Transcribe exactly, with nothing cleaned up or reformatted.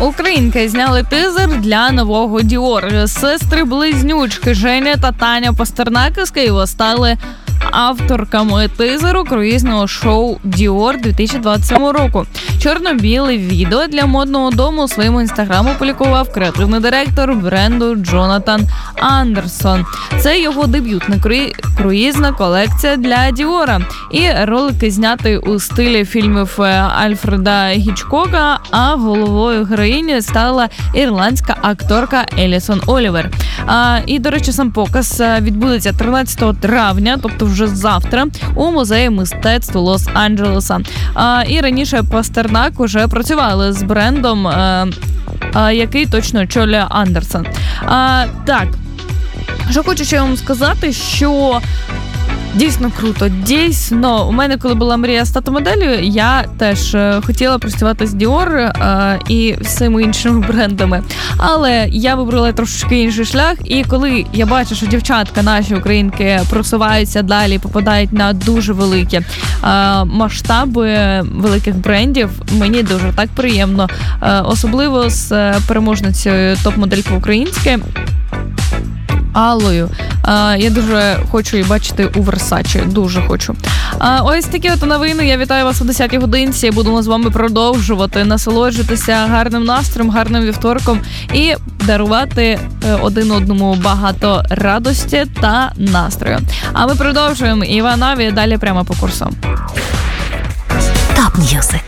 Українки зняли тизер для нового Dior. Сестри-близнючки Женя та Таня Пастернаки з Києва стали авторками тизеру круїзного шоу Dior дві тисячі двадцять сьомого року. Чорно-біле відео для модного дому у своєму інстаграму опублікував креативний директор бренду Джонатан Андерсон. Це його дебютна круї... круїзна колекція для Dior. І ролики зняті у стилі фільмів Альфреда Гічкока, а головою героїні стала ірландська акторка Елісон Олівер. А, і, до речі, сам показ відбудеться тринадцятого травня, тобто вже завтра, у музеї мистецтв Лос-Анджелеса. А, і раніше Пастернак уже працювали з брендом, а, а, який точно очолює Андерсон. А, так, що хочу ще вам сказати, що дійсно круто, дійсно. У мене, коли була мрія стати моделлю, я теж е, хотіла працювати з Dior е, і всіми іншими брендами. Але я вибрала трошечки інший шлях, і коли я бачу, що дівчатка, наші українки, просуваються далі, попадають на дуже великі е, масштаби великих брендів, мені дуже так приємно. Е, особливо з е, переможницею топ-модельки української Аллою. А, я дуже хочу її бачити у Версачі. Дуже хочу. А, ось такі от новини. Я вітаю вас о десятій годинці. Будемо з вами продовжувати насолоджуватися гарним настроєм, гарним вівторком і дарувати один одному багато радості та настрою. А ми продовжуємо. Іванові далі прямо по курсу. Топ М'юзик.